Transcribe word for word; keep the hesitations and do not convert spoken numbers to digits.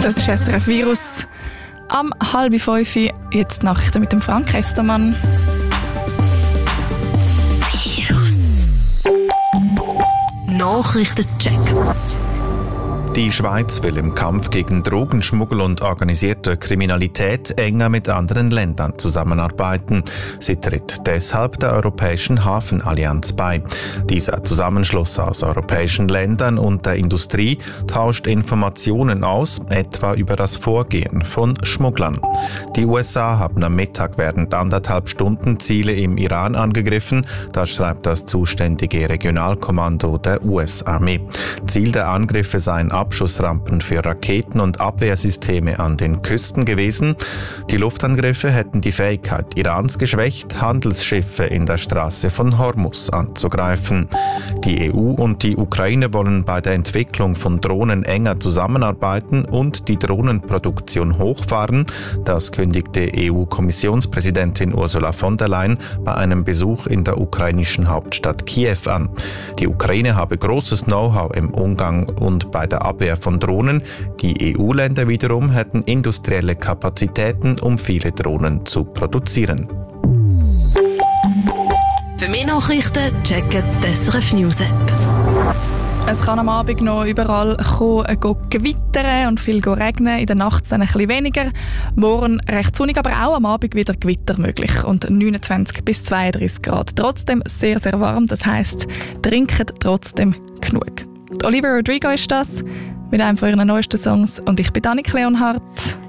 Das ist S R F Virus. Am halb fünf, jetzt Nachrichten mit dem Frank Estermann. Virus. Nachrichtencheck. Die Schweiz will im Kampf gegen Drogenschmuggel und organisierte Kriminalität enger mit anderen Ländern zusammenarbeiten. Sie tritt deshalb der Europäischen Hafenallianz bei. Dieser Zusammenschluss aus europäischen Ländern und der Industrie tauscht Informationen aus, etwa über das Vorgehen von Schmugglern. Die U S A haben am Mittag während anderthalb Stunden Ziele im Iran angegriffen, das schreibt das zuständige Regionalkommando der U S-Armee. Ziel der Angriffe seien Abschussrampen für Raketen und Abwehrsysteme an den Küsten gewesen. Die Luftangriffe hätten die Fähigkeit Irans geschwächt, Handelsschiffe in der Straße von Hormuz anzugreifen. Die E U und die Ukraine wollen bei der Entwicklung von Drohnen enger zusammenarbeiten und die Drohnenproduktion hochfahren. Das kündigte E U-Kommissionspräsidentin Ursula von der Leyen bei einem Besuch in der ukrainischen Hauptstadt Kiew an. Die Ukraine habe großes Know-how im Umgang und bei der Abwehr von Drohnen. Die E U-Länder wiederum hätten industrielle Kapazitäten, um viele Drohnen zu produzieren. Für mehr Nachrichten checken die S R F News App. Es kann am Abend noch überall kommen, gewittern und viel regnen, in der Nacht dann ein bisschen weniger. Morgen recht sonnig, aber auch am Abend wieder Gewitter möglich und neunundzwanzig bis zweiunddreißig Grad. Trotzdem sehr, sehr warm, das heisst, trinkt trotzdem genug. Die Olivia Rodrigo ist das, mit einem von ihren neuesten Songs, und ich bin Annik Leonhardt.